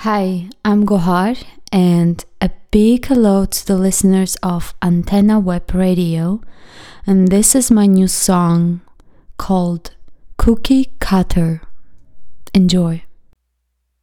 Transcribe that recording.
Hi, I'm Gohar, and a big hello to the listeners of Antenna Web Radio. And this is my new song called Cookie Cutter. Enjoy.